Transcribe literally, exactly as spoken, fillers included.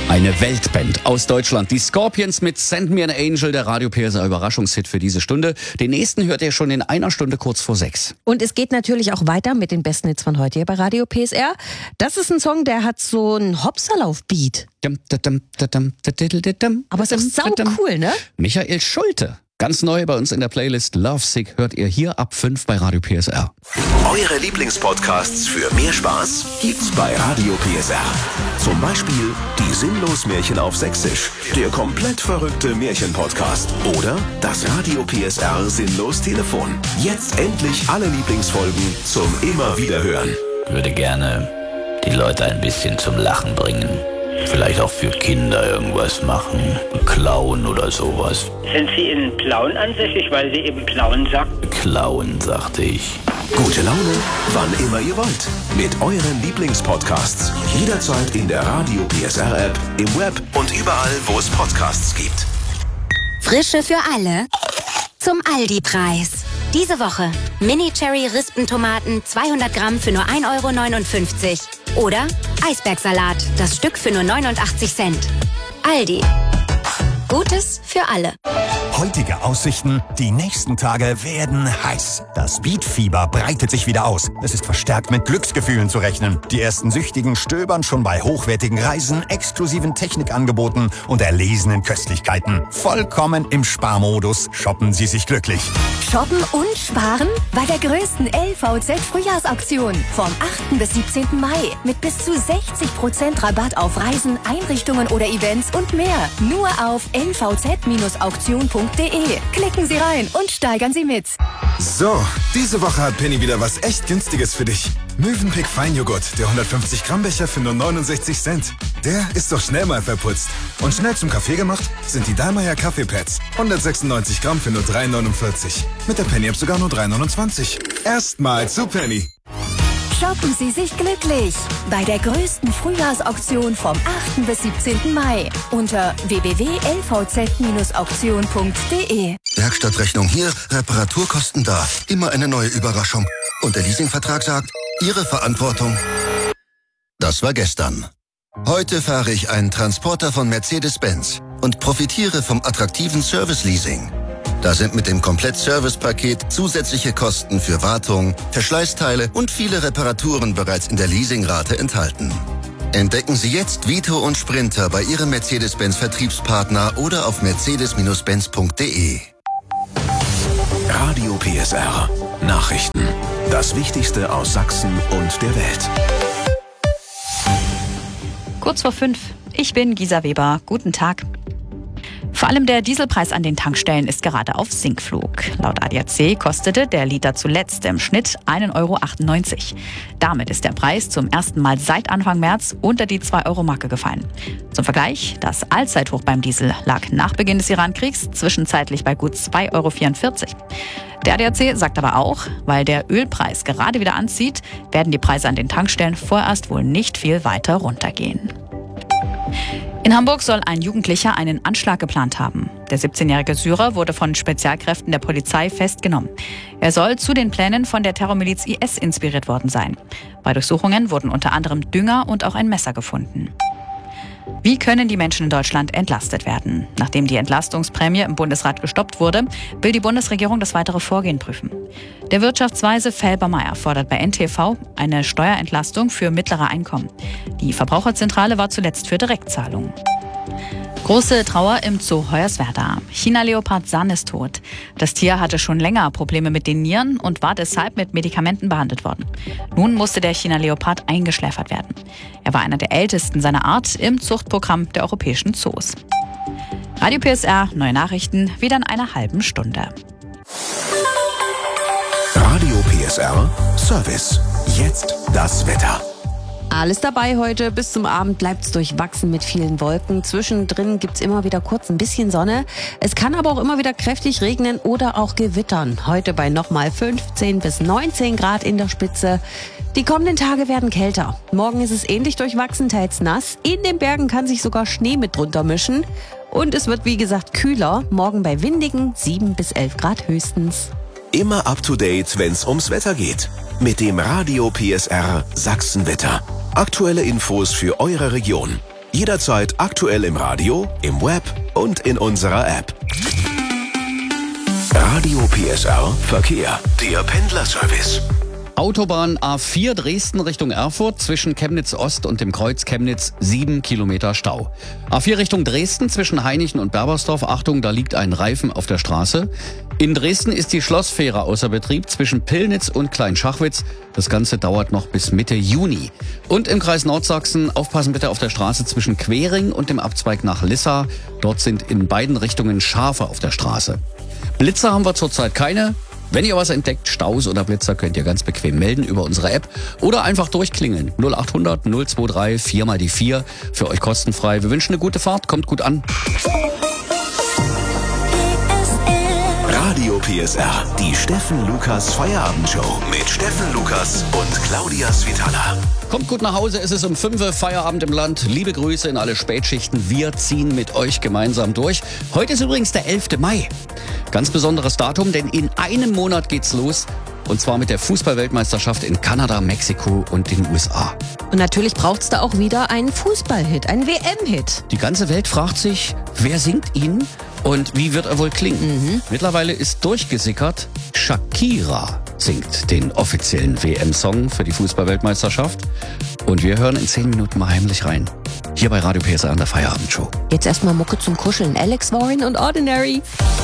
Eine Weltband aus Deutschland. Die Scorpions mit Send Me an Angel, der Radio P S R Überraschungshit für diese Stunde. Den nächsten hört ihr schon in einer Stunde kurz vor sechs. Und es geht natürlich auch weiter mit den besten Hits von heute hier bei Radio P S R. Das ist ein Song, der hat so einen Hopserlauf-Beat. Aber es ist sau cool, ne? Michael Schulte. Ganz neu bei uns in der Playlist Lovesick hört ihr hier ab fünf bei Radio P S R. Eure Lieblingspodcasts für mehr Spaß gibt's bei Radio P S R. Zum Beispiel die Sinnlos-Märchen auf Sächsisch, der komplett verrückte Märchen-Podcast oder das Radio P S R Sinnlos-Telefon. Jetzt endlich alle Lieblingsfolgen zum immer wieder hören. Würde gerne die Leute ein bisschen zum Lachen bringen. Vielleicht auch für Kinder irgendwas machen, klauen oder sowas. Sind Sie in Plauen ansässig, weil Sie eben Plauen sagt? Klauen, sagte ich. Gute Laune, wann immer ihr wollt. Mit euren Lieblingspodcasts. Jederzeit in der Radio P S R App, im Web und überall, wo es Podcasts gibt. Frische für alle zum Aldi-Preis. Diese Woche Mini-Cherry-Rispentomaten zweihundert Gramm für nur ein Euro neunundfünfzig. Oder Eisbergsalat, das Stück für nur neunundachtzig Cent. Aldi. Gutes für alle. Heutige Aussichten, die nächsten Tage werden heiß. Das Beatfieber breitet sich wieder aus. Es ist verstärkt mit Glücksgefühlen zu rechnen. Die ersten Süchtigen stöbern schon bei hochwertigen Reisen, exklusiven Technikangeboten und erlesenen Köstlichkeiten. Vollkommen im Sparmodus shoppen Sie sich glücklich. Shoppen und sparen bei der größten L V Z-Frühjahrsauktion vom achten bis siebzehnten Mai mit bis zu sechzig Prozent Rabatt auf Reisen, Einrichtungen oder Events und mehr. Nur auf l v z Bindestrich auktion punkt de. Klicken Sie rein und steigern Sie mit. So, diese Woche hat Penny wieder was echt Günstiges für dich. Mövenpick Feinjoghurt, der hundertfünfzig Gramm Becher für nur neunundsechzig Cent. Der ist doch schnell mal verputzt. Und schnell zum Kaffee gemacht sind die Dallmayr Kaffeepads. hundertsechsundneunzig Gramm für nur drei neunundvierzig. Mit der Penny App sogar nur drei neunundzwanzig. Erstmal zu Penny. Shoppen Sie sich glücklich bei der größten Frühjahrsauktion vom achten bis siebzehnten Mai unter w w w punkt l v z Bindestrich auktion punkt de. Werkstattrechnung hier, Reparaturkosten da. Immer eine neue Überraschung. Und der Leasingvertrag sagt, Ihre Verantwortung. Das war gestern. Heute fahre ich einen Transporter von Mercedes-Benz und profitiere vom attraktiven Service-Leasing. Da sind mit dem Komplett-Service-Paket zusätzliche Kosten für Wartung, Verschleißteile und viele Reparaturen bereits in der Leasingrate enthalten. Entdecken Sie jetzt Vito und Sprinter bei Ihrem Mercedes-Benz-Vertriebspartner oder auf mercedes Bindestrich benz punkt de. Radio P S R. Nachrichten. Das Wichtigste aus Sachsen und der Welt. Kurz vor fünf. Ich bin Gisa Weber. Guten Tag. Vor allem der Dieselpreis an den Tankstellen ist gerade auf Sinkflug. Laut A D A C kostete der Liter zuletzt im Schnitt ein Euro achtundneunzig. Damit ist der Preis zum ersten Mal seit Anfang März unter die zwei Euro Marke gefallen. Zum Vergleich, das Allzeithoch beim Diesel lag nach Beginn des Irankriegs zwischenzeitlich bei gut zwei Euro vierundvierzig. Der A D A C sagt aber auch, weil der Ölpreis gerade wieder anzieht, werden die Preise an den Tankstellen vorerst wohl nicht viel weiter runtergehen. In Hamburg soll ein Jugendlicher einen Anschlag geplant haben. Der siebzehnjährige Syrer wurde von Spezialkräften der Polizei festgenommen. Er soll zu den Plänen von der Terrormiliz I S inspiriert worden sein. Bei Durchsuchungen wurden unter anderem Dünger und auch ein Messer gefunden. Wie können die Menschen in Deutschland entlastet werden? Nachdem die Entlastungsprämie im Bundesrat gestoppt wurde, will die Bundesregierung das weitere Vorgehen prüfen. Der Wirtschaftsweise Felbermayr fordert bei N T V eine Steuerentlastung für mittlere Einkommen. Die Verbraucherzentrale war zuletzt für Direktzahlungen. Große Trauer im Zoo Hoyerswerda. China-Leopard San ist tot. Das Tier hatte schon länger Probleme mit den Nieren und war deshalb mit Medikamenten behandelt worden. Nun musste der China-Leopard eingeschläfert werden. Er war einer der ältesten seiner Art im Zuchtprogramm der europäischen Zoos. Radio P S R, neue Nachrichten, wieder in einer halben Stunde. Radio P S R Service. Jetzt das Wetter. Alles dabei heute. Bis zum Abend bleibt's durchwachsen mit vielen Wolken. Zwischendrin gibt's immer wieder kurz ein bisschen Sonne. Es kann aber auch immer wieder kräftig regnen oder auch gewittern. Heute bei nochmal fünfzehn bis neunzehn Grad in der Spitze. Die kommenden Tage werden kälter. Morgen ist es ähnlich durchwachsen, teils nass. In den Bergen kann sich sogar Schnee mit drunter mischen. Und es wird wie gesagt kühler. Morgen bei windigen sieben bis elf Grad höchstens. Immer up to date, wenn's ums Wetter geht. Mit dem Radio P S R Sachsenwetter. Aktuelle Infos für eure Region. Jederzeit aktuell im Radio, im Web und in unserer App. Radio P S R Verkehr, der Pendlerservice. Autobahn A vier Dresden Richtung Erfurt zwischen Chemnitz Ost und dem Kreuz Chemnitz sieben Kilometer Stau. A vier Richtung Dresden zwischen Hainichen und Berbersdorf. Achtung, da liegt ein Reifen auf der Straße. In Dresden ist die Schlossfähre außer Betrieb zwischen Pillnitz und Kleinschachwitz. Das Ganze dauert noch bis Mitte Juni. Und im Kreis Nordsachsen aufpassen bitte auf der Straße zwischen Quering und dem Abzweig nach Lissa. Dort sind in beiden Richtungen Schafe auf der Straße. Blitzer haben wir zurzeit keine. Wenn ihr was entdeckt, Staus oder Blitzer, könnt ihr ganz bequem melden über unsere App oder einfach durchklingeln. null acht hundert null zwei drei vier mal die vier. Für euch kostenfrei. Wir wünschen eine gute Fahrt. Kommt gut an. Radio P S R, die Steffen Lukas Feierabendshow mit Steffen Lukas und Claudia Svitala. Kommt gut nach Hause, es ist um fünf Uhr Feierabend im Land. Liebe Grüße in alle Spätschichten. Wir ziehen mit euch gemeinsam durch. Heute ist übrigens der elfte Mai. Ganz besonderes Datum, denn in einem Monat geht's los. Und zwar mit der Fußball-Weltmeisterschaft in Kanada, Mexiko und den U S A. Und natürlich braucht's da auch wieder einen Fußballhit, einen W M-Hit. Die ganze Welt fragt sich, wer singt ihn und wie wird er wohl klingen? Mhm. Mittlerweile ist durchgesickert, Shakira singt den offiziellen W M-Song für die Fußball-Weltmeisterschaft. Und wir hören in zehn Minuten mal heimlich rein. Hier bei Radio P S R an der Feierabendshow. Jetzt erstmal Mucke zum Kuscheln. Alex Warren und Ordinary.